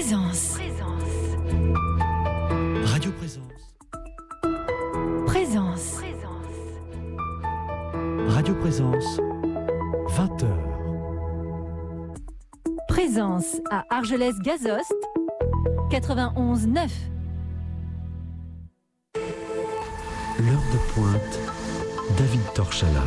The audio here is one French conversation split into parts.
Présence. Radio Présence. Présence. Radio Présence. 20h. Présence à Argelès-Gazost. 91.9. L'heure de pointe. David Torchala.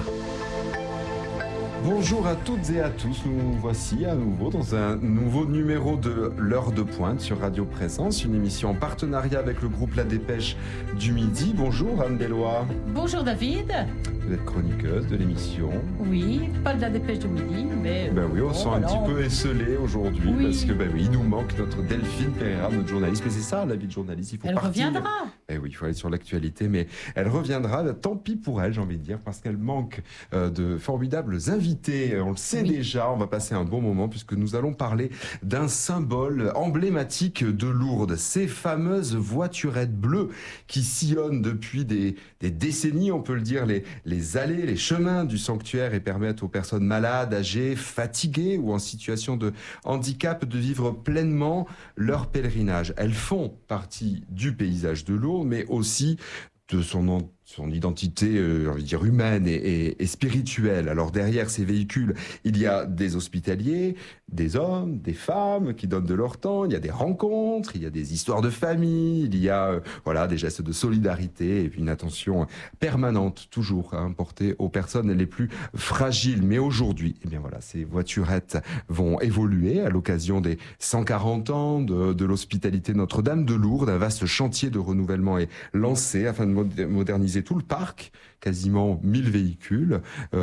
Bonjour à toutes et à tous, nous voici à nouveau dans un nouveau numéro de l'heure de pointe sur Radio Présence, une émission en partenariat avec le groupe La Dépêche du Midi. Bonjour Anne Deloy. Bonjour David. Vous êtes chroniqueuse de l'émission. Oui, pas de La Dépêche du Midi, mais... Ben oui, on sent un petit peu esselé aujourd'hui, Oui. parce que ben oui, il nous manque notre Delphine Pereira, notre journaliste. Mais c'est ça la vie de journaliste, il faut Elle partir. reviendra. Eh oui, il faut aller sur l'actualité, mais elle reviendra. Tant pis pour elle, j'ai envie de dire, parce qu'elle manque de formidables invités. On le sait déjà, on va passer un bon moment puisque nous allons parler d'un symbole emblématique de Lourdes. Ces fameuses voiturettes bleues qui sillonnent depuis des décennies, on peut le dire, les allées, les chemins du sanctuaire et permettent aux personnes malades, âgées, fatiguées ou en situation de handicap de vivre pleinement leur pèlerinage. Elles font partie du paysage de Lourdes, mais aussi de son identité, j'ai envie de dire, humaine et spirituelle. Alors derrière ces véhicules, il y a des hospitaliers, des hommes, des femmes qui donnent de leur temps, il y a des rencontres, il y a des histoires de famille, il y a des gestes de solidarité et puis une attention permanente, toujours portée aux personnes les plus fragiles. Mais aujourd'hui, ces voiturettes vont évoluer à l'occasion des 140 ans de l'hospitalité Notre-Dame de Lourdes. Un vaste chantier de renouvellement est lancé afin de moderniser tout le parc, quasiment 1000 véhicules.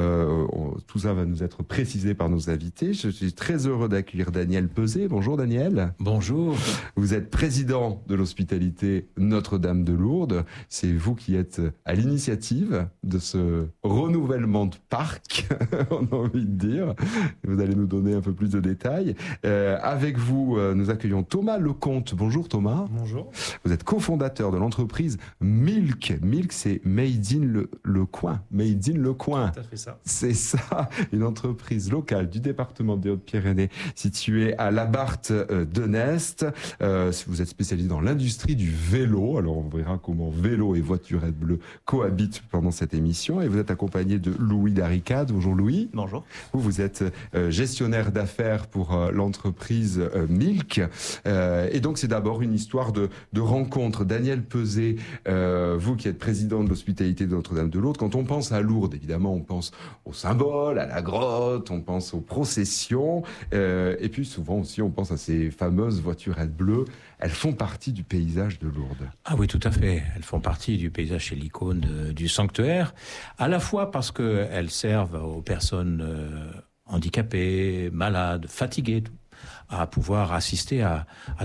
Tout ça va nous être précisé par nos invités. Je suis très heureux d'accueillir Daniel Peuzé. Bonjour Daniel. Bonjour. Vous êtes président de l'hospitalité Notre-Dame de Lourdes. C'est vous qui êtes à l'initiative de ce renouvellement de parc, on a envie de dire. Vous allez nous donner un peu plus de détails. Avec vous, nous accueillons Thomas Lecomte. Bonjour Thomas. Bonjour. Vous êtes cofondateur de l'entreprise Milk. Milk, c'est Made in le coin. Made in le coin. Tout à fait ça. C'est ça, une entreprise locale du département des Hautes-Pyrénées située à Labarthe de Nest. Vous êtes spécialisé dans l'industrie du vélo. Alors on verra comment vélo et voiturette bleue cohabitent pendant cette émission. Et vous êtes accompagné de Louis Darricade. Bonjour Louis. Bonjour. Vous êtes gestionnaire d'affaires pour l'entreprise Milk. Et donc c'est d'abord une histoire de rencontre. Daniel Peuzé, vous qui êtes président de l'hospitalité de Notre-Dame de Lourdes, quand on pense à Lourdes, évidemment, on pense aux symboles, à la grotte, on pense aux processions, et puis souvent aussi on pense à ces fameuses voiturettes bleues. Elles font partie du paysage de Lourdes. Ah oui, tout à fait. Elles font partie du paysage, c'est l'icône du sanctuaire, à la fois parce qu'elles servent aux personnes handicapées, malades, fatiguées, à pouvoir assister à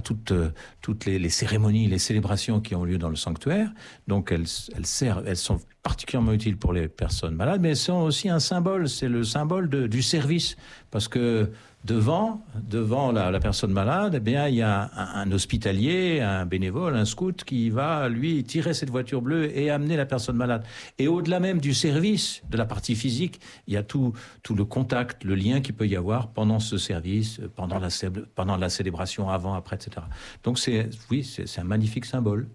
toutes les cérémonies, les célébrations qui ont lieu dans le sanctuaire. Donc elles sont particulièrement utiles pour les personnes malades, mais elles sont aussi un symbole, c'est le symbole du service, parce que devant la personne malade, eh bien, il y a un hospitalier, un bénévole, un scout qui va, lui, tirer cette voiture bleue et amener la personne malade. Et au-delà même du service, de la partie physique, il y a tout le contact, le lien qu'il peut y avoir pendant ce service, pendant la célébration, avant, après, etc. Donc c'est un magnifique symbole.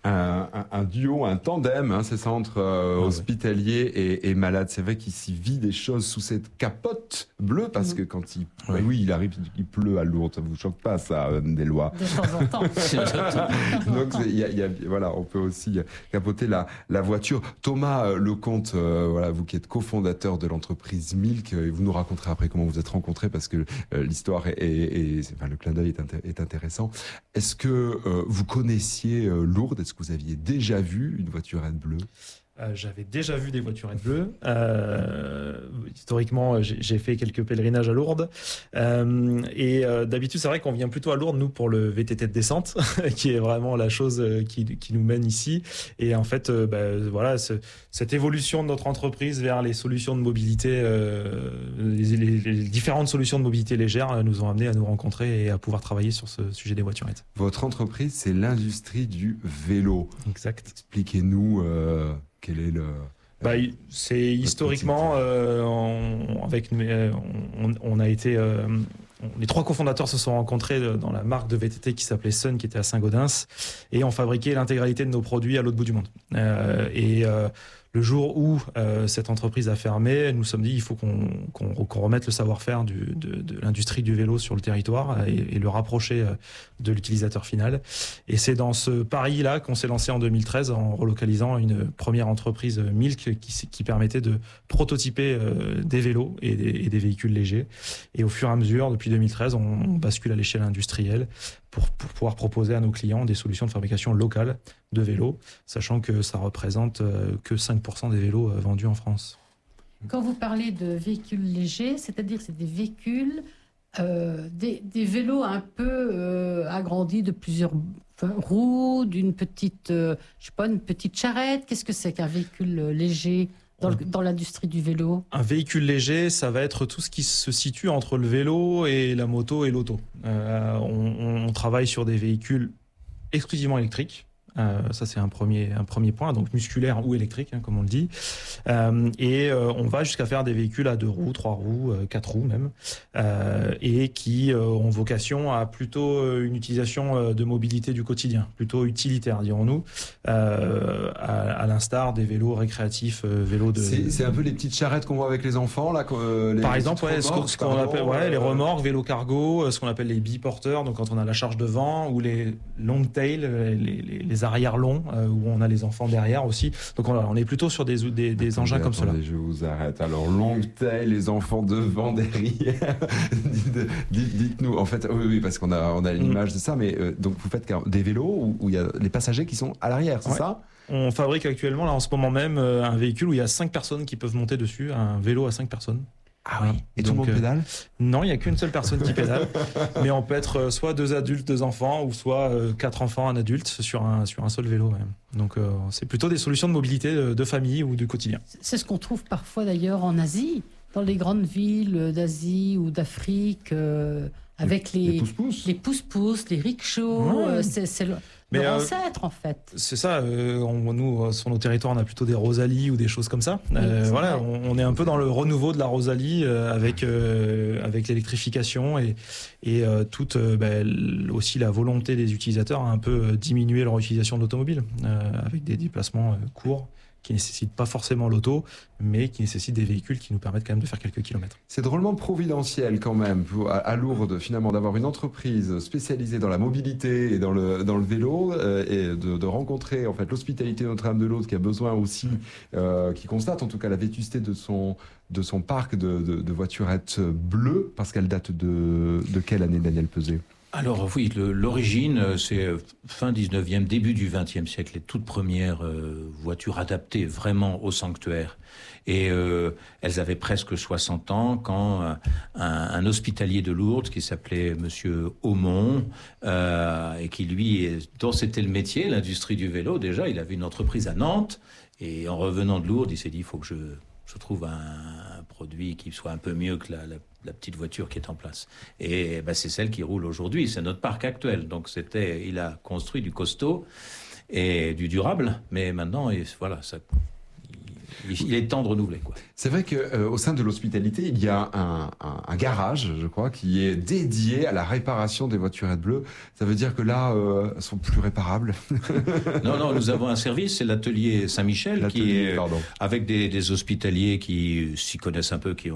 Un duo, un tandem, c'est ça, entre hospitalier et malade. C'est vrai qu'il s'y vit des choses sous cette capote bleue, parce que quand il arrive, il pleut à Lourdes, ça vous choque pas, ça, des lois. De temps en temps. Donc, on peut aussi capoter la voiture. Thomas Lecomte, vous qui êtes cofondateur de l'entreprise Milk, vous nous raconterez après comment vous êtes rencontrés, parce que l'histoire le clin d'œil est intéressant. Est-ce que vous connaissiez Lourdes? Est-ce que vous aviez déjà vu une voiturette bleue? J'avais déjà vu des voiturettes bleues. Historiquement, j'ai fait quelques pèlerinages à Lourdes. D'habitude, c'est vrai qu'on vient plutôt à Lourdes, nous, pour le VTT de descente, qui est vraiment la chose qui nous mène ici. Et en fait, cette évolution de notre entreprise vers les solutions de mobilité, les différentes solutions de mobilité légère nous ont amenés à nous rencontrer et à pouvoir travailler sur ce sujet des voiturettes. Votre entreprise, c'est l'industrie du vélo. Exact. Expliquez-nous quel est le... c'est historiquement, on a été les 3 cofondateurs se sont rencontrés dans la marque de VTT qui s'appelait Sun, qui était à Saint-Gaudens, et ont fabriqué l'intégralité de nos produits à l'autre bout du monde. Le jour où cette entreprise a fermé, nous nous sommes dit il faut qu'on remette le savoir-faire de l'industrie du vélo sur le territoire et le rapprocher de l'utilisateur final. Et c'est dans ce pari-là qu'on s'est lancé en 2013 en relocalisant une première entreprise Milk qui permettait de prototyper des vélos et des véhicules légers. Et au fur et à mesure, depuis 2013, on bascule à l'échelle industrielle pour pouvoir proposer à nos clients des solutions de fabrication locale de vélos, sachant que ça représente que 5% des vélos vendus en France. Quand vous parlez de véhicules légers, c'est-à-dire que c'est des véhicules, des vélos un peu agrandis de plusieurs roues, d'une petite, une petite charrette. Qu'est-ce que c'est qu'un véhicule léger dans l'industrie du vélo? Un véhicule léger, ça va être tout ce qui se situe entre le vélo et la moto et l'auto. On travaille sur des véhicules exclusivement électriques. Ça, c'est un premier point, donc musculaire ou électrique, comme on le dit. On va jusqu'à faire des véhicules à 2 roues, 3 roues, 4 roues même, et qui ont vocation à plutôt une utilisation de mobilité du quotidien, plutôt utilitaire, dirons-nous, à l'instar des vélos récréatifs, vélos de... C'est un peu les petites charrettes qu'on voit avec les enfants, là. Par exemple, ce qu'on appelle les remorques, vélos cargo, ce qu'on appelle les biporteurs, donc quand on a la charge devant, ou les long tail, les arrière longs, où on a les enfants derrière aussi. Donc on est plutôt sur des engins comme cela. Je vous arrête. Alors, long tail, les enfants devant, derrière. Dites-nous, en fait, oui, parce qu'on a l'image de ça, mais donc vous faites des vélos où il y a les passagers qui sont à l'arrière, c'est ça ? On fabrique actuellement, là, en ce moment même, un véhicule où il y a 5 personnes qui peuvent monter dessus, un vélo à 5 personnes. Ah oui. Et donc, tout le monde pédale ? Non, il n'y a qu'une seule personne qui pédale. Mais on peut être soit 2 adultes, 2 enfants, ou soit 4 enfants, 1 adulte sur un seul vélo même. Donc c'est plutôt des solutions de mobilité de famille ou du quotidien. C'est ce qu'on trouve parfois d'ailleurs en Asie, dans les grandes villes d'Asie ou d'Afrique, avec les pousse-pousse, les rickshaws. C'est leur ancêtre en fait. C'est ça, nous sur nos territoires on a plutôt des Rosalie ou des choses comme ça. Voilà, on est un peu dans le renouveau de la Rosalie avec l'électrification et toute aussi la volonté des utilisateurs à un peu diminuer leur utilisation de l'automobile avec des déplacements courts qui ne nécessitent pas forcément l'auto, mais qui nécessitent des véhicules qui nous permettent quand même de faire quelques kilomètres. C'est drôlement providentiel quand même, à Lourdes, finalement, d'avoir une entreprise spécialisée dans la mobilité et dans le vélo, et de rencontrer en fait l'hospitalité Notre-Dame de Lourdes qui a besoin aussi, qui constate en tout cas la vétusté de son parc de voiturettes bleues, parce qu'elle date de quelle année, Daniel Peuzet ? Alors oui, l'origine, c'est fin 19e, début du 20e siècle, les toutes premières voitures adaptées vraiment au sanctuaire. Et elles avaient presque 60 ans quand un hospitalier de Lourdes qui s'appelait Monsieur Aumont, et qui dont c'était le métier, l'industrie du vélo déjà, il avait une entreprise à Nantes, et en revenant de Lourdes, il s'est dit, il faut que je trouve un produit qui soit un peu mieux que la petite voiture qui est en place. Et c'est celle qui roule aujourd'hui, c'est notre parc actuel. Donc il a construit du costaud et du durable, mais maintenant, il est temps de renouveler, quoi. C'est vrai qu'au sein de l'hospitalité, il y a un garage, je crois, qui est dédié à la réparation des voiturettes bleues. Ça veut dire que là, elles sont plus réparables. Non, nous avons un service, c'est l'atelier Saint-Michel, qui est avec des hospitaliers qui s'y connaissent un peu, qui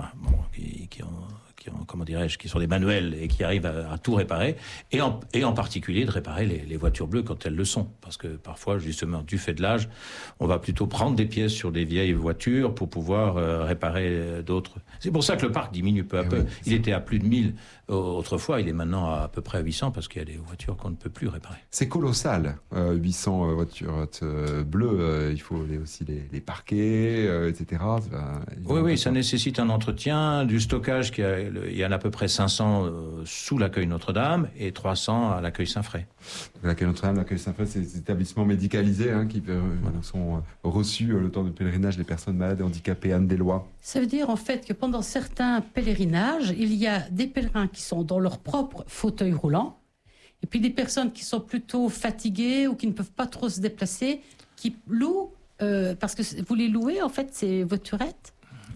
sont des manuels et qui arrivent à tout réparer, et en particulier de réparer les voitures bleues quand elles le sont. Parce que parfois, justement, du fait de l'âge, on va plutôt prendre des pièces sur des vieilles voitures pour pouvoir réparer d'autres. C'est pour ça que le parc diminue peu à peu. Il était à plus de 1000 autrefois, il est maintenant à peu près à 800 parce qu'il y a des voitures qu'on ne peut plus réparer. C'est colossal, 800 voitures bleues, il faut aussi les parquer, etc. Oui, ça nécessite un entretien, du stockage, il y en a à peu près 500 sous l'accueil Notre-Dame et 300 à l'accueil Saint-Fray. L'accueil Notre-Dame, l'accueil Saint-Fray, c'est des établissements médicalisés qui sont reçus le temps de pèlerinage des personnes malades et handicapées. Anne Deslois. Ça veut dire en fait que pendant certains pèlerinages, il y a des pèlerins qui sont dans leur propre fauteuil roulant, et puis des personnes qui sont plutôt fatiguées ou qui ne peuvent pas trop se déplacer, qui louent, parce que vous les louez en fait, ces voiturettes ?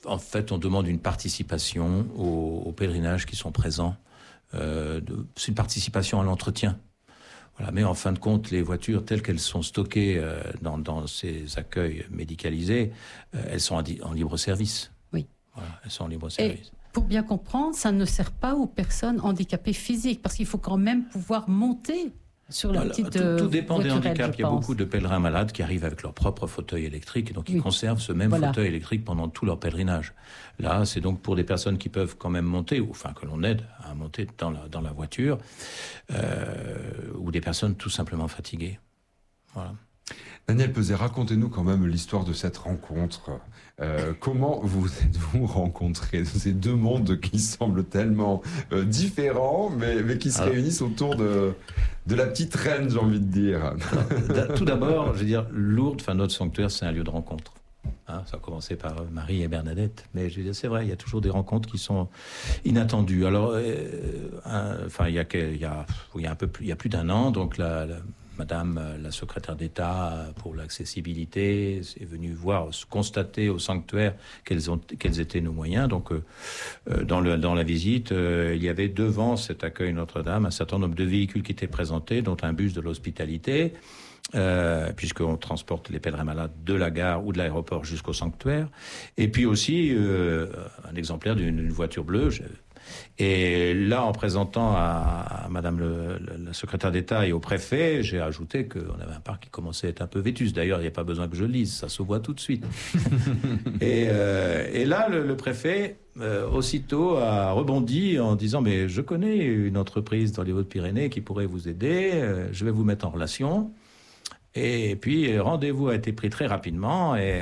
en fait, on demande une participation aux pèlerinages qui sont présents. C'est une participation à l'entretien. Voilà, mais en fin de compte, les voitures telles qu'elles sont stockées dans ces accueils médicalisés, elles sont en libre service. Oui. Voilà, elles sont en libre service. Pour bien comprendre, ça ne sert pas aux personnes handicapées physiques, parce qu'il faut quand même pouvoir monter sur la petite tout dépend des voiturette, handicaps. Il y a beaucoup de pèlerins malades qui arrivent avec leur propre fauteuil électrique, et donc ils conservent ce même fauteuil électrique pendant tout leur pèlerinage. Là, c'est donc pour des personnes qui peuvent quand même monter, ou enfin que l'on aide à monter dans la voiture, ou des personnes tout simplement fatiguées. Voilà. Daniel Peuzet, racontez-nous quand même l'histoire de cette rencontre. Comment vous êtes-vous rencontrés, ces deux mondes qui semblent tellement différents, mais qui se réunissent autour de la petite reine, j'ai envie de dire. Tout d'abord, je veux dire, Lourdes, notre sanctuaire, c'est un lieu de rencontre. Ça a commencé par Marie et Bernadette, mais je veux dire, c'est vrai, il y a toujours des rencontres qui sont inattendues. Alors, il y a plus d'1 an, donc Madame la secrétaire d'État pour l'accessibilité est venue constater au sanctuaire quels étaient nos moyens. Donc, dans la visite, il y avait devant cet accueil Notre-Dame un certain nombre de véhicules qui étaient présentés, dont un bus de l'hospitalité, puisqu'on transporte les pèlerins malades de la gare ou de l'aéroport jusqu'au sanctuaire. Et puis aussi un exemplaire d'une voiture bleue. Et là, en présentant à Madame la secrétaire d'État et au préfet, j'ai ajouté qu'on avait un parc qui commençait à être un peu vétuste. D'ailleurs, il n'y a pas besoin que je le lise, ça se voit tout de suite. et là, le préfet, aussitôt, a rebondi en disant « Mais je connais une entreprise dans les Hautes-Pyrénées qui pourrait vous aider, je vais vous mettre en relation ». Et puis, rendez-vous a été pris très rapidement et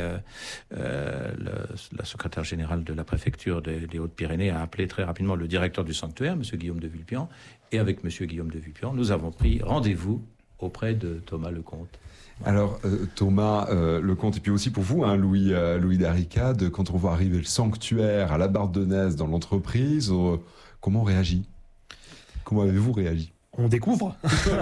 la secrétaire générale de la préfecture des Hautes-Pyrénées a appelé très rapidement le directeur du sanctuaire, M. Guillaume de Vulpian, et avec M. Guillaume de Vulpian, nous avons pris rendez-vous auprès de Thomas Lecomte. Alors, Thomas Lecomte, et puis aussi pour vous, Louis Darricade, quand on voit arriver le sanctuaire à la Bardonnaise dans l'entreprise, comment on réagit ? Comment avez-vous réagi ? On découvre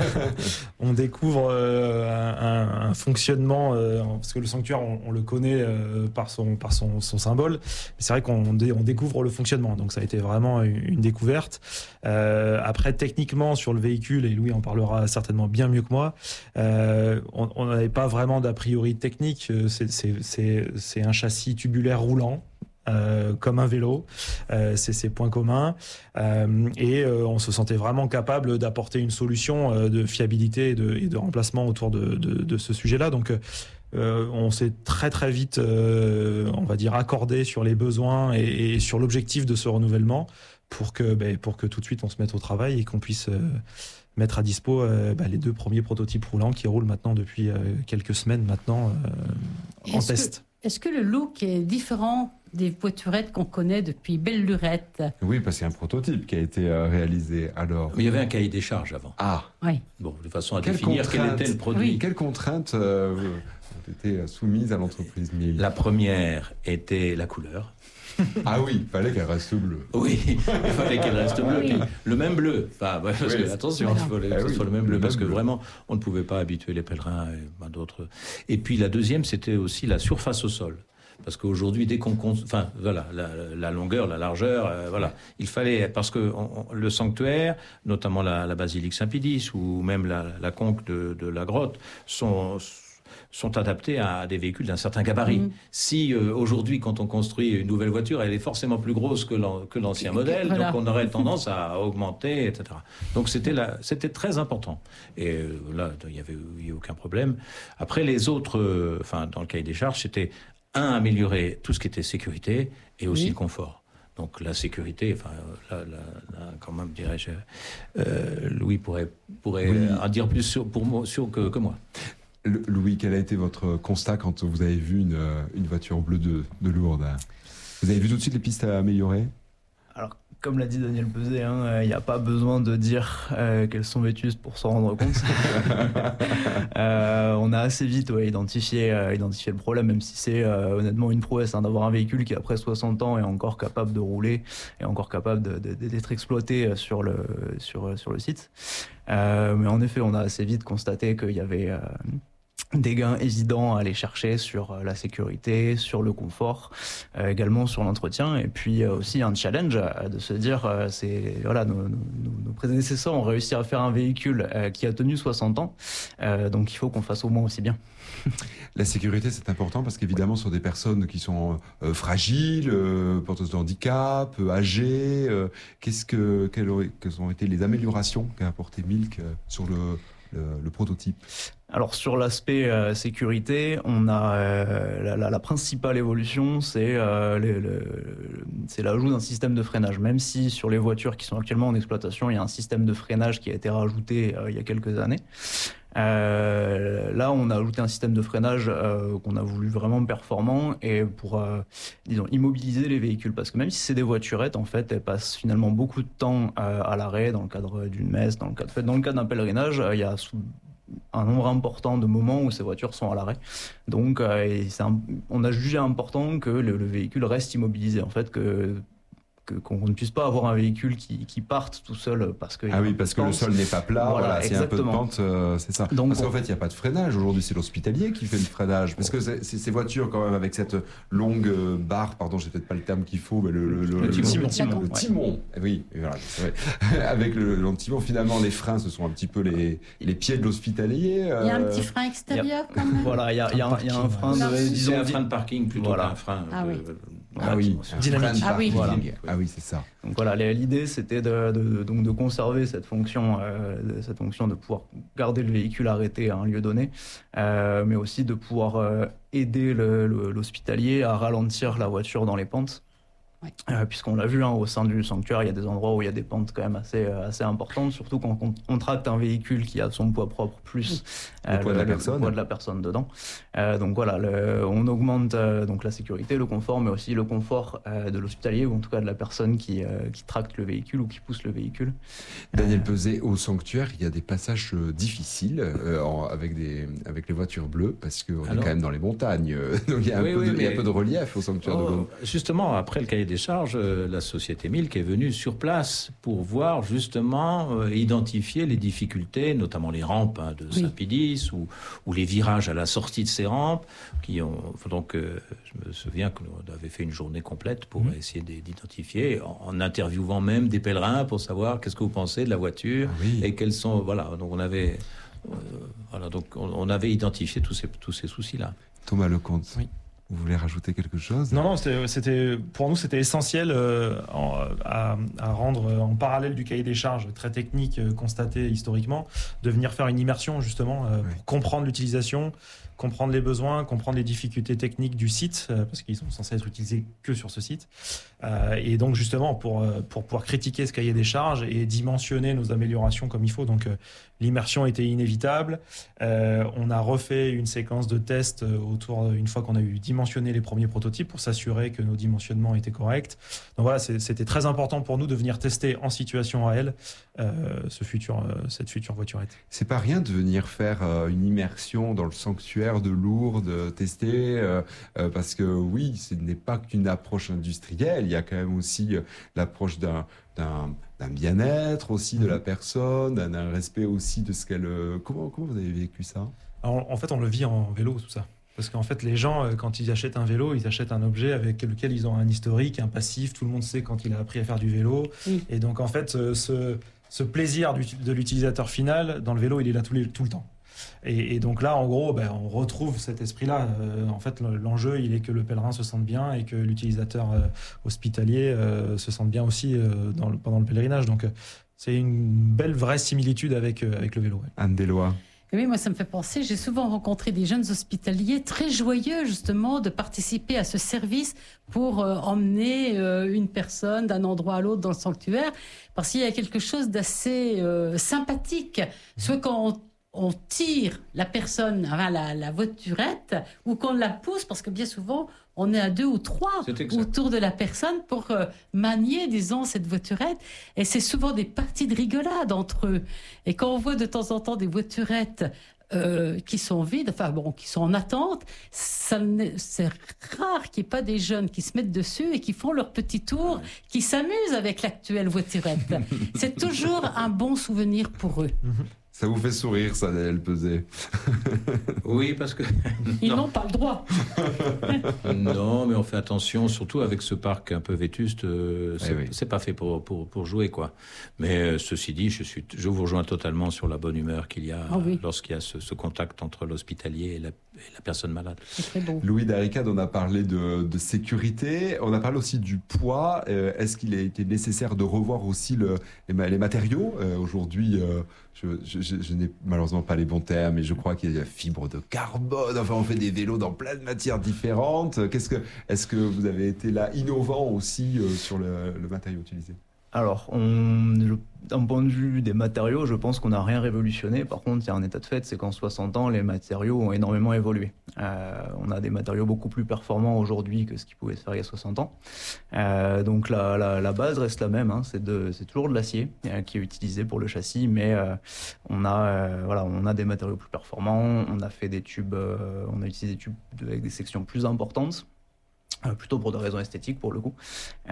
un fonctionnement, parce que le sanctuaire, on le connaît par son symbole, mais c'est vrai qu'on découvre le fonctionnement, donc ça a été vraiment une découverte. Après, techniquement, sur le véhicule, et Louis en parlera certainement bien mieux que moi, on n'avait pas vraiment d'a priori technique, c'est un châssis tubulaire roulant, comme un vélo, c'est ses points communs, et on se sentait vraiment capable d'apporter une solution de fiabilité et de remplacement autour de ce sujet-là. Donc on s'est très très vite, on va dire, accordé sur les besoins et sur l'objectif de ce renouvellement pour que tout de suite on se mette au travail et qu'on puisse mettre à dispo les 2 premiers prototypes roulants qui roulent maintenant depuis quelques semaines maintenant en test. Est-ce que le look est différent des voiturettes qu'on connaît depuis belle lurette? Oui, parce qu'il y a un prototype qui a été réalisé. Alors, mais il y avait un cahier des charges avant. Ah. Oui. Bon, de façon à définir quel était le produit. Quelles contraintes ont été soumises à l'entreprise Mille? La première était la couleur. Ah oui, il fallait qu'elle reste bleue. Oui, il fallait qu'elle reste bleue. Puis le même bleu. Enfin, parce que, attention, il fallait que ce soit le même bleu, parce que vraiment, on ne pouvait pas habituer les pèlerins à d'autres. Et puis la deuxième, c'était aussi la surface au sol. Parce qu'aujourd'hui, dès qu'on compte, enfin, voilà, la longueur, la largeur, voilà, il fallait, parce que le sanctuaire, notamment la basilique Saint-Pédis ou même la conque de la grotte, sont adaptés à des véhicules d'un certain gabarit. Si aujourd'hui, quand on construit une nouvelle voiture, elle est forcément plus grosse que l'ancien modèle, voilà. Donc on aurait tendance à augmenter, etc. Donc c'était très important. Et là, il n'y avait aucun problème. Après, les autres, dans le cahier des charges, c'était améliorer tout ce qui était sécurité et aussi le confort. Donc la sécurité, là, quand même, dirais-je, Louis pourrait en dire plus sur que moi. Louis, quel a été votre constat quand vous avez vu une voiture bleue de Lourdes? Vous avez vu tout de suite les pistes à améliorer? Alors, comme l'a dit Daniel Peuzet, il n'y a pas besoin de dire qu'elles sont vétustes pour s'en rendre compte. On a assez vite identifié le problème, même si c'est honnêtement une prouesse d'avoir un véhicule qui, après 60 ans, est encore capable de rouler et encore capable d'être exploité sur le site. Mais en effet, on a assez vite constaté qu'il y avait des gains évidents à aller chercher sur la sécurité, sur le confort, également sur l'entretien, et puis aussi un challenge de se dire, nos prédécesseurs ont réussi à faire un véhicule qui a tenu 60 ans, donc il faut qu'on fasse au moins aussi bien. La sécurité, c'est important parce qu'évidemment, ce sont des personnes qui sont fragiles, porteuses de handicap, âgées. Quelles ont été les améliorations qu'a apporté Milk sur le prototype? Alors sur l'aspect sécurité, on a la principale évolution, c'est l'ajout d'un système de freinage. Même si sur les voitures qui sont actuellement en exploitation, il y a un système de freinage qui a été rajouté il y a quelques années. Là, on a ajouté un système de freinage qu'on a voulu vraiment performant et pour, immobiliser les véhicules. Parce que même si c'est des voiturettes, en fait, elles passent finalement beaucoup de temps à l'arrêt dans le cadre d'une messe, dans le cadre d'un pèlerinage. Il y a un nombre important de moments où ces voitures sont à l'arrêt. Donc, on a jugé important que le véhicule reste immobilisé. En fait, qu'on ne puisse pas avoir un véhicule qui parte tout seul parce que le sol n'est pas plat, voilà, c'est un peu de pente, c'est ça. Donc, parce qu'en fait, il n'y a pas de freinage. Aujourd'hui, c'est l'hospitalier qui fait le freinage. Parce que ces voitures, quand même, avec cette longue barre, pardon, j'ai peut-être pas le terme qu'il faut, mais le timon. Oui, voilà, c'est vrai. Avec le timon, finalement, les freins, ce sont un petit peu les pieds de l'hospitalier. Il y a un petit frein extérieur, quand même. Voilà, il y a un frein disons un frein de parking plutôt qu'un frein. Dynamique. Voilà. Ah oui, c'est ça. Donc voilà, l'idée c'était de conserver cette fonction de pouvoir garder le véhicule arrêté à un lieu donné, mais aussi de pouvoir aider l'hospitalier à ralentir la voiture dans les pentes. Oui. Puisqu'on l'a vu au sein du sanctuaire, il y a des endroits où il y a des pentes quand même assez importantes, surtout quand on tracte un véhicule qui a son poids propre plus le poids de la personne dedans. Donc voilà, on augmente donc la sécurité, le confort, mais aussi le confort de l'hospitalier ou en tout cas de la personne qui tracte le véhicule ou qui pousse le véhicule. Daniel Peuzet, au sanctuaire, il y a des passages difficiles avec les voitures bleues parce qu'on est quand même dans les montagnes. Donc il y a un peu de relief au sanctuaire de l'eau. Justement, après le cahier des charges, la société Milk est venue sur place pour voir justement identifier les difficultés, notamment les rampes de Saint-Pédis ou les virages à la sortie de ces rampes. Je me souviens qu'on avait fait une journée complète pour essayer d'identifier, en interviewant même des pèlerins pour savoir qu'est-ce que vous pensez de la voiture et quels sont. Voilà, donc on avait identifié tous ces soucis-là. Thomas Lecomte. Oui. Vous voulez rajouter quelque chose? Non, pour nous, c'était essentiel à rendre en parallèle du cahier des charges très technique constaté historiquement, de venir faire une immersion justement pour comprendre l'utilisation, comprendre les besoins, comprendre les difficultés techniques du site, parce qu'ils sont censés être utilisés que sur ce site. Et donc justement, pour pouvoir critiquer ce cahier des charges et dimensionner nos améliorations comme il faut. Donc l'immersion était inévitable. On a refait une séquence de tests une fois qu'on a eu dimensionné les premiers prototypes pour s'assurer que nos dimensionnements étaient corrects. Donc voilà, c'était très important pour nous de venir tester en situation réelle cette future voiturette. C'est pas rien de venir faire une immersion dans le sanctuaire de Lourdes, tester, parce que oui, ce n'est pas qu'une approche industrielle, il y a quand même aussi l'approche d'un bien-être aussi de la personne, d'un respect aussi de ce qu'elle... Comment vous avez vécu ça? Alors, en fait, on le vit en vélo, tout ça. Parce qu'en fait, les gens, quand ils achètent un vélo, ils achètent un objet avec lequel ils ont un historique, un passif. Tout le monde sait quand il a appris à faire du vélo. Oui. Et donc, en fait, ce plaisir de l'utilisateur final, dans le vélo, il est là tout le temps. Et donc là, en gros, on retrouve cet esprit-là. En fait, l'enjeu, il est que le pèlerin se sente bien et que l'utilisateur hospitalier se sente bien aussi pendant le pèlerinage. Donc, c'est une belle, vraie similitude avec le vélo. Ouais. Anne Deslois. Oui, moi, ça me fait penser, j'ai souvent rencontré des jeunes hospitaliers très joyeux, justement, de participer à ce service pour emmener une personne d'un endroit à l'autre dans le sanctuaire, parce qu'il y a quelque chose d'assez sympathique. Soit quand on tire la personne, la voiturette, ou qu'on la pousse, parce que bien souvent, on est à 2 ou 3 autour de la personne pour manier, disons, cette voiturette. Et c'est souvent des parties de rigolade entre eux. Et quand on voit de temps en temps des voiturettes qui sont vides, qui sont en attente, c'est rare qu'il n'y ait pas des jeunes qui se mettent dessus et qui font leur petit tour, qui s'amusent avec l'actuelle voiturette. C'est toujours un bon souvenir pour eux. Ça vous fait sourire, ça, Daniel Peuzet? Oui, parce que... Ils n'ont pas le droit. Non, mais on fait attention, surtout avec ce parc un peu vétuste. oui. C'est pas fait pour jouer, quoi. Mais ceci dit, je vous rejoins totalement sur la bonne humeur qu'il y a lorsqu'il y a ce contact entre l'hospitalier et la personne malade. C'est très bon. Louis Darricade, on a parlé de sécurité, on a parlé aussi du poids. Est-ce qu'il a été nécessaire de revoir aussi les matériaux? Aujourd'hui, je n'ai malheureusement pas les bons termes, mais je crois qu'il y a la fibre de carbone. Enfin, on fait des vélos dans plein de matières différentes. Est-ce que vous avez été là innovant aussi sur le matériau utilisé? Alors, d'un point de vue des matériaux, je pense qu'on n'a rien révolutionné. Par contre, il y a un état de fait, c'est qu'en 60 ans, les matériaux ont énormément évolué. On a des matériaux beaucoup plus performants aujourd'hui que ce qu'ils pouvaient se faire il y a 60 ans. Donc la base reste la même, hein. C'est toujours de l'acier qui est utilisé pour le châssis, mais on a des matériaux plus performants. On a fait des tubes, on a utilisé des tubes avec des sections plus importantes. Plutôt pour des raisons esthétiques pour le coup.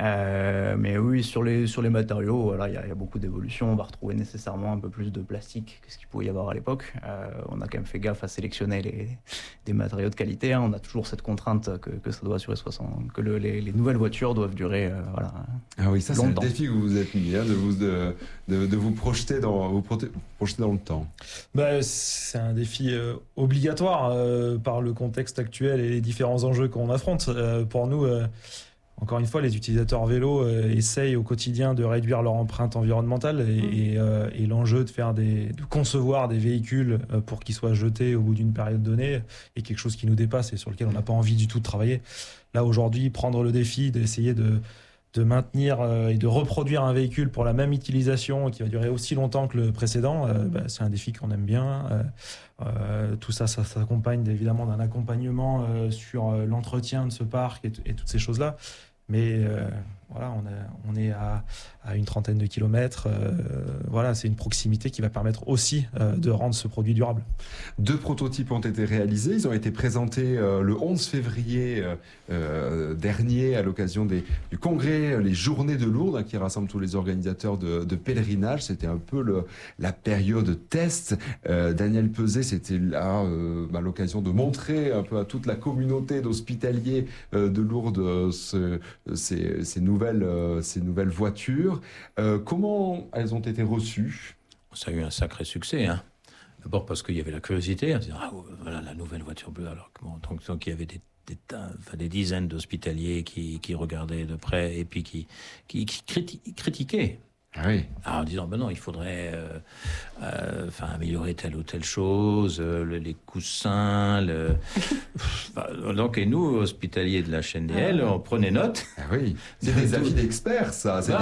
Mais oui, sur les matériaux, voilà, il y a beaucoup d'évolutions. On va retrouver nécessairement un peu plus de plastique que ce qu'il pouvait y avoir à l'époque. On a quand même fait gaffe à sélectionner des matériaux de qualité, hein. On a toujours cette contrainte que ça doit durer 60, que les nouvelles voitures doivent durer Ah oui, ça c'est le longtemps. défi que vous vous êtes mis, hein, de vous projeter dans le temps. C'est un défi obligatoire par le contexte actuel et les différents enjeux qu'on affronte. Pour nous, encore une fois, les utilisateurs vélo essayent au quotidien de réduire leur empreinte environnementale et l'enjeu de concevoir des véhicules pour qu'ils soient jetés au bout d'une période donnée est quelque chose qui nous dépasse et sur lequel on n'a pas envie du tout de travailler. Là, aujourd'hui, prendre le défi d'essayer de maintenir et de reproduire un véhicule pour la même utilisation qui va durer aussi longtemps que le précédent, c'est un défi qu'on aime bien. Tout ça s'accompagne évidemment d'un accompagnement sur l'entretien de ce parc et toutes ces choses-là. Mais voilà, on est à une trentaine de kilomètres. Voilà, c'est une proximité qui va permettre aussi de rendre ce produit durable. 2 prototypes ont été réalisés. Ils ont été présentés le 11 février dernier à l'occasion du congrès, les Journées de Lourdes, qui rassemblent tous les organisateurs de pèlerinage. C'était un peu la période test. Daniel Peuzet, c'était là l'occasion de montrer un peu à toute la communauté d'hospitaliers de Lourdes ces nouvelles voitures. Comment elles ont été reçues? Ça a eu un sacré succès, hein. D'abord parce qu'il y avait la curiosité, à dire voilà la nouvelle voiture bleue. Alors donc il y avait des dizaines d'hospitaliers qui regardaient de près et puis qui critiquaient. Oui. En disant non, il faudrait améliorer telle ou telle chose, les coussins, donc et nous hospitaliers de la chaîne DL, on prenait note. Ah oui, c'est des avis d'experts, ça, c'est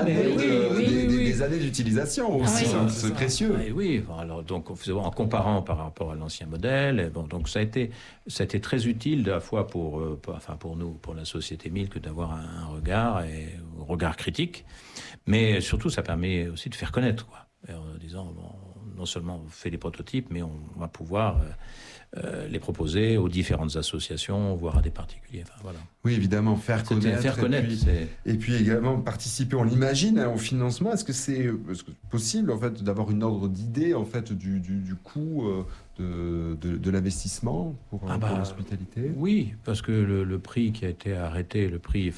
des années d'utilisation aussi, c'est précieux. Et oui, alors donc en comparant par rapport à l'ancien modèle, et donc ça a été très utile à la fois pour nous, pour la société Milk, d'avoir un regard critique. Mais surtout, ça permet aussi de faire connaître, quoi. En disant, non seulement on fait des prototypes, mais on va pouvoir les proposer aux différentes associations, voire à des particuliers. Enfin, voilà. Oui, évidemment, faire connaître. Et puis également participer, on l'imagine, au financement. Est-ce que c'est possible, en fait, d'avoir une ordre d'idée, en fait, du coût de l'investissement pour l'hospitalité? Oui, parce que le prix qui a été arrêté,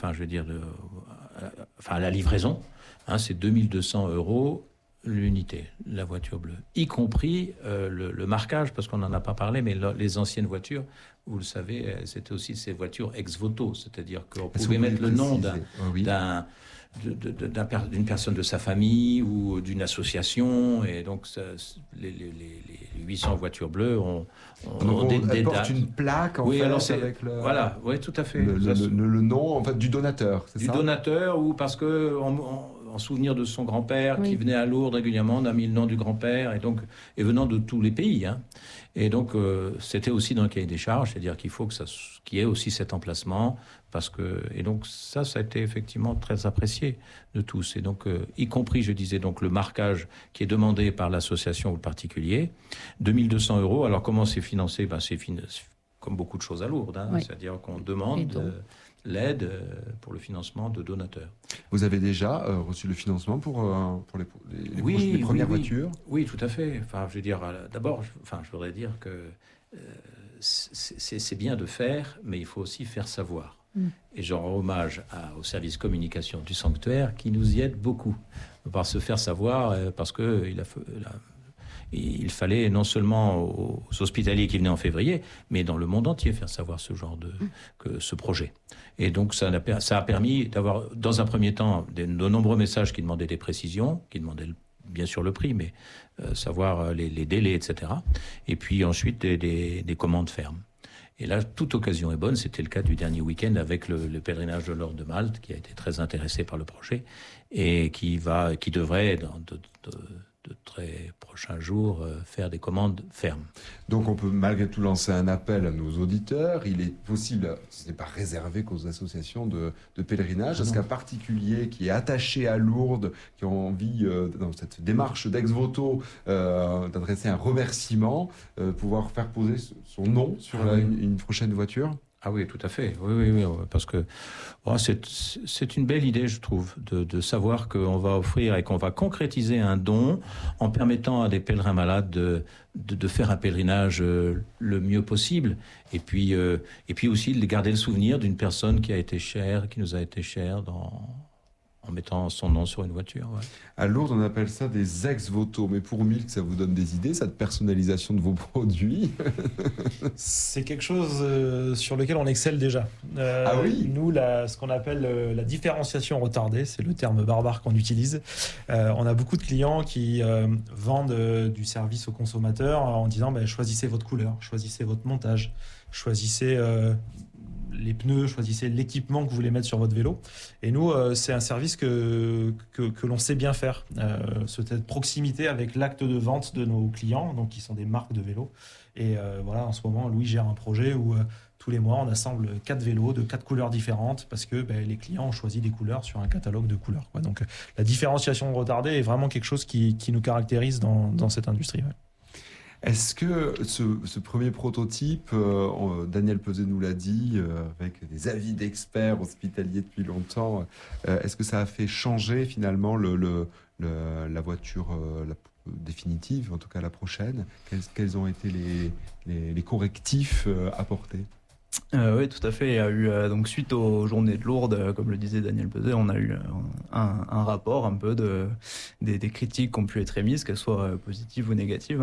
à la livraison, c'est 2200 € l'unité, la voiture bleue, y compris le marquage, parce qu'on n'en a pas parlé, mais les anciennes voitures, vous le savez, c'était aussi ces voitures ex-voto, c'est-à-dire qu'on pouvait mettre le nom d'une personne de sa famille ou d'une association, et donc les 800 voitures bleues ont des dates. Une plaque en fait, alors avec le... Voilà, oui, tout à fait. Le nom en fait du donateur, c'est ça ? Du donateur, ou parce que en souvenir de son grand-père qui venait à Lourdes régulièrement, on a mis le nom du grand-père, et venant de tous les pays, hein. Et donc c'était aussi dans le cahier des charges, c'est-à-dire qu'il faut qu'il y ait aussi cet emplacement, et donc ça a été effectivement très apprécié de tous, et donc y compris, je disais, donc le marquage qui est demandé par l'association ou le particulier, 2200 €. Alors comment c'est financé ? C'est comme beaucoup de choses à Lourdes, hein. C'est-à-dire qu'on demande l'aide pour le financement de donateurs. Vous avez déjà reçu le financement pour les premières voitures? Oui, tout à fait. Enfin, je veux dire, d'abord, je voudrais dire que c'est bien de faire, mais il faut aussi faire savoir. Et je rends hommage au service communication du sanctuaire qui nous y aide beaucoup par se faire savoir, parce que il fallait non seulement aux hospitaliers qui venaient en février, mais dans le monde entier faire savoir ce projet. Et donc ça a permis d'avoir, dans un premier temps, de nombreux messages qui demandaient des précisions, qui demandaient bien sûr le prix, mais savoir les délais, etc. Et puis ensuite des commandes fermes. Et là, toute occasion est bonne. C'était le cas du dernier week-end avec le pèlerinage de l'Ordre de Malte, qui a été très intéressé par le projet et qui devrait, dans de très prochains jours, faire des commandes fermes. Donc on peut malgré tout lancer un appel à nos auditeurs. Il est possible, ce n'est pas réservé qu'aux associations de pèlerinage, est-ce qu'un particulier qui est attaché à Lourdes, qui a envie, dans cette démarche d'ex-voto, d'adresser un remerciement, pouvoir faire poser son nom sur une prochaine voiture? Ah oui, tout à fait. Oui, parce que c'est une belle idée, je trouve, de savoir qu'on va offrir et qu'on va concrétiser un don en permettant à des pèlerins malades de faire un pèlerinage le mieux possible. Et puis aussi de garder le souvenir d'une personne qui nous a été chère en mettant son nom sur une voiture. Ouais. À Lourdes, on appelle ça des ex-voto. Mais pour Milk, ça vous donne des idées, cette personnalisation de vos produits? C'est quelque chose sur lequel on excelle déjà. Ah oui? Nous, ce qu'on appelle la différenciation retardée, c'est le terme barbare qu'on utilise. On a beaucoup de clients qui vendent du service aux consommateurs en disant choisissez votre couleur, choisissez votre montage, choisissez les pneus, choisissez l'équipement que vous voulez mettre sur votre vélo. Et nous, c'est un service que l'on sait bien faire. Cette proximité avec l'acte de vente de nos clients, donc qui sont des marques de vélos. Et en ce moment, Louis gère un projet où tous les mois, on assemble 4 vélos de 4 couleurs différentes parce que les clients ont choisi des couleurs sur un catalogue de couleurs. Donc la différenciation retardée est vraiment quelque chose qui nous caractérise dans cette industrie. Ouais. Est-ce que ce premier prototype, Daniel Peuzet nous l'a dit, avec des avis d'experts hospitaliers depuis longtemps, est-ce que ça a fait changer finalement la voiture définitive, en tout cas la prochaine? Quels ont été les correctifs apportés? Oui, tout à fait. Il y a eu, donc suite aux journées de Lourdes, comme le disait Daniel Peuzet, on a eu un rapport un peu des critiques qui ont pu être émises, qu'elles soient positives ou négatives.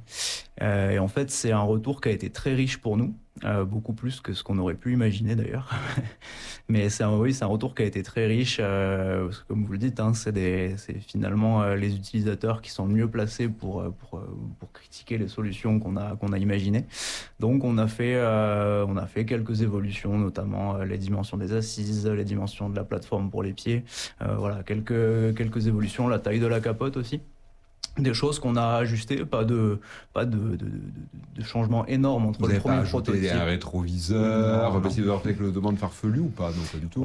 Et en fait, c'est un retour qui a été très riche pour nous, beaucoup plus que ce qu'on aurait pu imaginer d'ailleurs. Mais c'est un retour qui a été très riche, parce que comme vous le dites, c'est finalement les utilisateurs qui sont le mieux placés pour critiquer les solutions qu'on a imaginées. Donc on a fait quelques évolutions, notamment les dimensions des assises, les dimensions de la plateforme pour les pieds, quelques évolutions, la taille de la capote aussi. Des choses qu'on a ajustées, pas de changement énorme entre le premier prototype. Vous avez pas ajouté un rétroviseur, parce qu'il doit y avoir peut-être le demande farfelu ou pas? Non, pas du tout.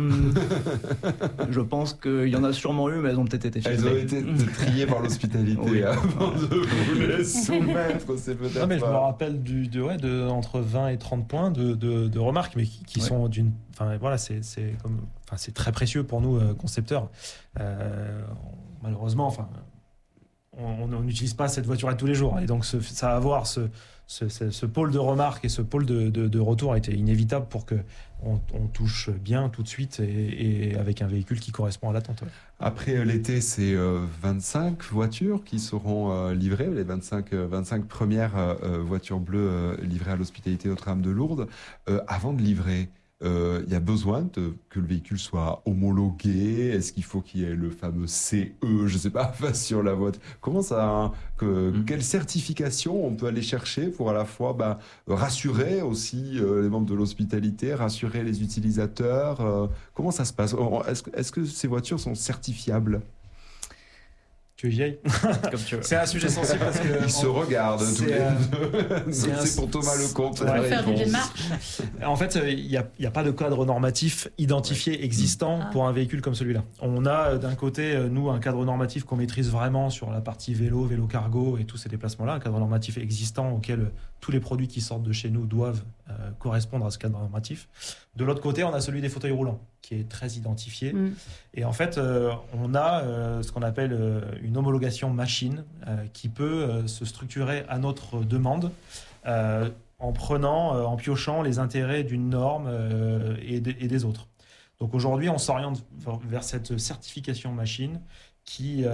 Je pense qu'il y en a sûrement eu, mais elles ont peut-être été filtrées. Elles ont été triées par l'hospitalité avant de vous les soumettre, c'est peut-être non, mais je me rappelle entre 20 et 30 points de remarques, mais qui sont d'une... c'est très précieux pour nous, concepteurs. Malheureusement, on n'utilise pas cette voiturette tous les jours. Et donc, ça va avoir ce pôle de remarques et ce pôle de retour a été inévitable pour qu'on touche bien tout de suite et avec un véhicule qui correspond à l'attente. Ouais. Après l'été, c'est 25 voitures qui seront livrées, les 25 premières voitures bleues livrées à l'hospitalité Notre-Dame de Lourdes. Avant de livrer, il y a besoin que le véhicule soit homologué. Est-ce qu'il faut qu'il y ait le fameux CE, je ne sais pas, sur la voiture? Comment ça, quelle certification on peut aller chercher pour à la fois rassurer aussi les membres de l'hospitalité, rassurer les utilisateurs? Comment ça se passe? Est-ce que ces voitures sont certifiables? Tu veux que j'y aille ? Comme tu veux. C'est un sujet sensible parce que Ils se regardent tous c'est, les euh, deux. c'est C'est pour Thomas Lecomte. Ouais. la Faire des réponse. démarches. en fait, il n'y a pas de cadre normatif identifié existant Ah. pour un véhicule comme celui-là. On a d'un côté, nous, un cadre normatif qu'on maîtrise vraiment sur la partie vélo cargo et tous ces déplacements-là, un cadre normatif existant auquel tous les produits qui sortent de chez nous doivent correspondre à ce cadre normatif. De l'autre côté, on a celui des fauteuils roulants, qui est très identifié. Mm. Et en fait, on a ce qu'on appelle une homologation machine qui peut se structurer à notre demande en en piochant les intérêts d'une norme et des autres. Donc aujourd'hui, on s'oriente vers cette certification machine qui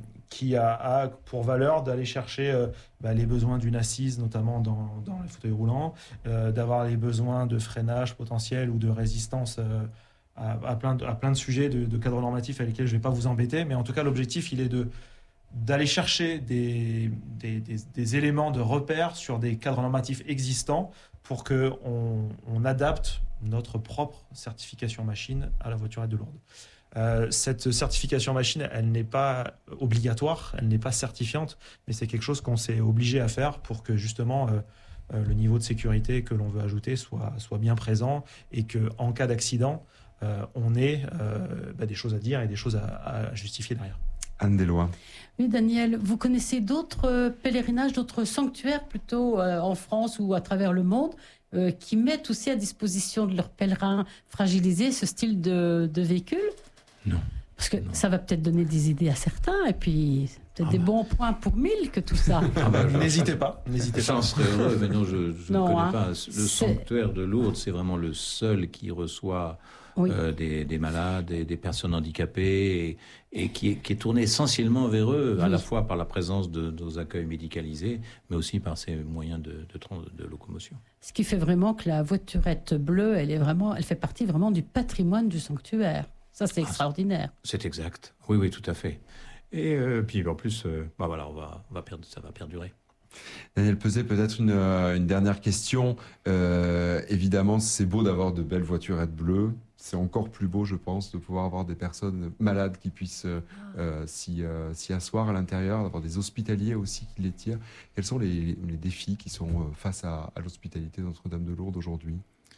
a pour valeur d'aller chercher les besoins d'une assise, notamment dans les fauteuils roulants, d'avoir les besoins de freinage potentiel ou de résistance à plein de sujets de cadres normatifs avec lesquels je ne vais pas vous embêter. Mais en tout cas, l'objectif, il est d'aller chercher des éléments de repère sur des cadres normatifs existants pour qu'on adapte notre propre certification machine à la voiturette de lourde. Cette certification machine, elle n'est pas obligatoire, elle n'est pas certifiante, mais c'est quelque chose qu'on s'est obligé à faire pour que justement le niveau de sécurité que l'on veut ajouter soit bien présent et qu'en cas d'accident, on ait des choses à dire et des choses à justifier derrière. Anne Deslois. Oui, Daniel, vous connaissez d'autres pèlerinages, d'autres sanctuaires plutôt en France ou à travers le monde qui mettent aussi à disposition de leurs pèlerins fragilisés ce style de véhicule ? Non. Parce que Non. ça va peut-être donner des idées à certains et puis peut-être des bons points pour 1000 que tout ça. N'hésitez pas. Ça, on serait heureux, mais non, je ne Non, connais hein. pas. Le C'est- sanctuaire de Lourdes, c'est vraiment le seul qui reçoit Oui. des malades et des personnes handicapées et qui est tourné essentiellement vers eux, à Oui. la fois par la présence de nos accueils médicalisés, mais aussi par ses moyens de locomotion. Ce qui fait vraiment que la voiturette bleue, elle fait partie vraiment du patrimoine du sanctuaire. Ça, c'est extraordinaire. C'est exact. Oui, tout à fait. Et puis en plus, ça va perdurer. Daniel Peset, peut-être une dernière question. Évidemment, c'est beau d'avoir de belles voiturettes bleues. C'est encore plus beau, je pense, de pouvoir avoir des personnes malades qui puissent s'y asseoir à l'intérieur, d'avoir des hospitaliers aussi qui les tirent. Quels sont les défis qui sont face à l'hospitalité de Notre-Dame de Lourdes aujourd'hui ?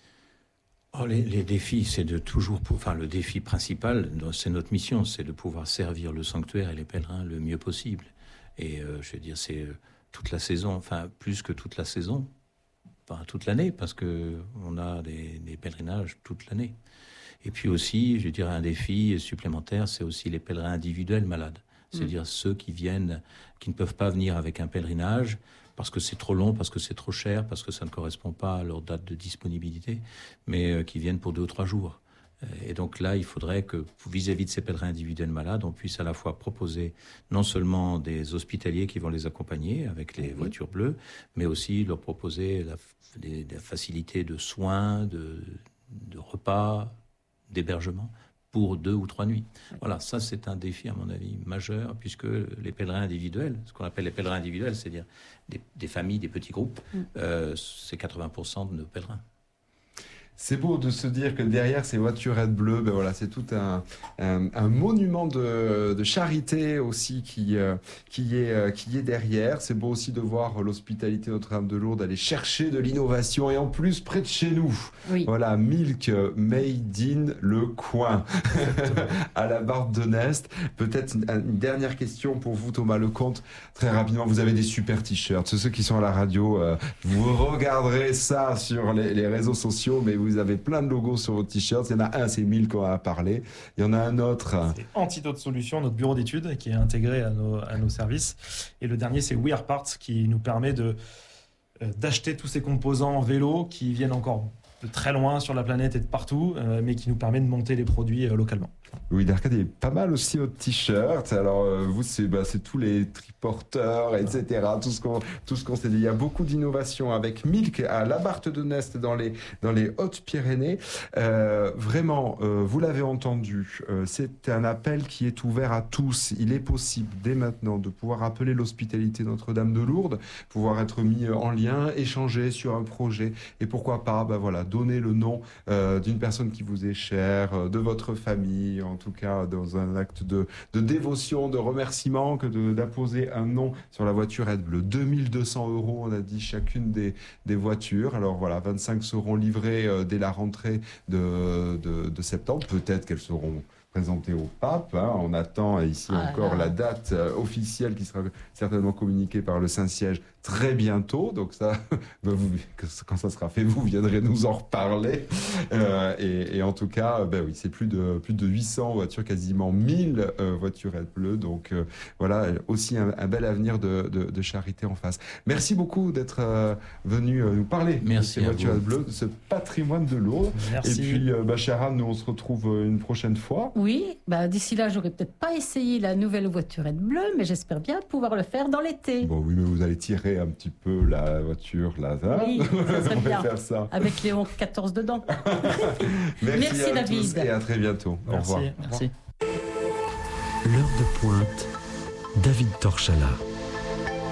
Les défis, c'est le défi principal, c'est notre mission, c'est de pouvoir servir le sanctuaire et les pèlerins le mieux possible. Et je veux dire, c'est toute la saison, enfin plus que toute la saison, enfin toute l'année, parce que on a des pèlerinages toute l'année. Et puis aussi, je dirais un défi supplémentaire, c'est aussi les pèlerins individuels malades, c'est-à-dire ceux qui ne peuvent pas venir avec un pèlerinage parce que c'est trop long, parce que c'est trop cher, parce que ça ne correspond pas à leur date de disponibilité, mais qui viennent pour 2 ou 3 jours. Et donc là, il faudrait que, vis-à-vis de ces pèlerins individuels malades, on puisse à la fois proposer non seulement des hospitaliers qui vont les accompagner avec les voitures bleues, mais aussi leur proposer la facilité de soins, de repas, d'hébergement pour 2 ou 3 nuits. Voilà, ça c'est un défi à mon avis majeur, puisque les pèlerins individuels, ce qu'on appelle les pèlerins individuels, c'est-à-dire des familles, des petits groupes, c'est 80% de nos pèlerins. C'est beau de se dire que derrière ces voiturettes bleues, c'est tout un monument de charité aussi qui est derrière. C'est beau aussi de voir l'hospitalité Notre-Dame de Lourdes aller chercher de l'innovation et en plus près de chez nous. Oui. Voilà, Milk Made in le coin à la Barbe de Nest. Peut-être une dernière question pour vous, Thomas Lecomte. Très rapidement, vous avez des super t-shirts. Ceux qui sont à la radio, vous regarderez ça sur les réseaux sociaux, mais vous avez plein de logos sur vos t-shirts. Il y en a un, c'est Milk qu'on a parlé. Il y en a un autre. C'est Antidote Solutions, notre bureau d'études qui est intégré à nos services. Et le dernier, c'est We Are Parts qui nous permet d'acheter tous ces composants vélo qui viennent encore de très loin sur la planète et de partout, mais qui nous permet de monter les produits localement. Louis d'Arcade est pas mal aussi votre t-shirt. Alors vous, c'est tous les triporteurs, etc. Tout ce qu'on s'est dit. Il y a beaucoup d'innovation avec Milk à la Barbe de Nest dans les Hautes-Pyrénées. Vraiment, vous l'avez entendu. C'est un appel qui est ouvert à tous. Il est possible dès maintenant de pouvoir appeler l'hospitalité Notre-Dame de Lourdes, pouvoir être mis en lien, échanger sur un projet et pourquoi pas, donner le nom d'une personne qui vous est chère, de votre famille. en tout cas dans un acte de dévotion, de remerciement, que d'apposer un nom sur la voiturette bleue. 2200 €, on a dit, chacune des voitures. Alors voilà, 25 seront livrées dès la rentrée de septembre. Peut-être qu'elles seront présentées au pape. On attend ici encore la date officielle qui sera certainement communiquée par le Saint-Siège très bientôt. Donc ça, quand ça sera fait, vous viendrez nous en reparler. Et en tout cas, oui, c'est plus de 800 voitures, quasiment 1000 voiturettes bleues. Donc voilà, aussi un bel avenir de charité en face. Merci beaucoup d'être venu nous parler de ces voiturettes bleues, de ce patrimoine de Lourdes. Merci. Et puis, chère Anne, nous on se retrouve une prochaine fois. Oui, d'ici là, j'aurais peut-être pas essayé la nouvelle voiturette bleue, mais j'espère bien pouvoir le faire dans l'été. Bon, oui, mais vous allez tirer un petit peu la voiture là. Oui, ça serait on va bien. faire ça. Avec Léon 14 dedans. Merci à David. tous et à très bientôt. Au revoir. Merci. L'heure de pointe, David Torchala.